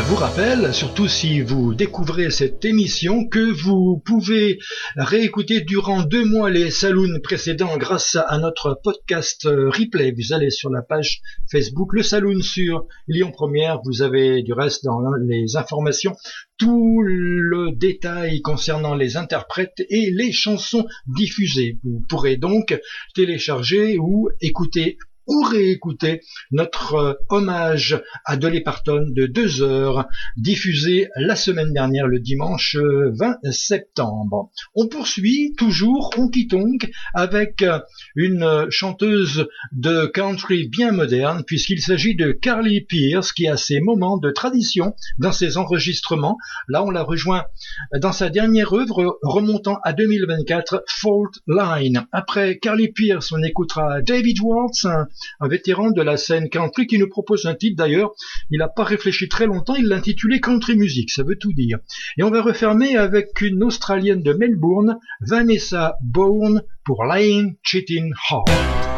vous rappelle, surtout si vous découvrez cette émission, que vous pouvez réécouter durant 2 mois les saloons précédents grâce à notre podcast replay. Vous allez sur la page Facebook Le Saloon sur Lyon Première. Vous avez du reste dans les informations tout le détail concernant les interprètes et les chansons diffusées. Vous pourrez donc télécharger ou écouter ou réécouter notre hommage à Dolly Parton de 2 heures, diffusé la semaine dernière le dimanche 20 septembre. On poursuit toujours honky-tonk avec une chanteuse de country bien moderne, puisqu'il s'agit de Carly Pearce, qui a ses moments de tradition dans ses enregistrements. Là, on la rejoint dans sa dernière œuvre remontant à 2024, Fault Line. Après Carly Pearce, on écoutera David Watts, un vétéran de la scène country qui nous propose un titre d'ailleurs. Il n'a pas réfléchi très longtemps, il l'a intitulé Country Music, ça veut tout dire. Et on va refermer avec une Australienne de Melbourne, Vanessa Bourne, pour Lying Cheating Heart.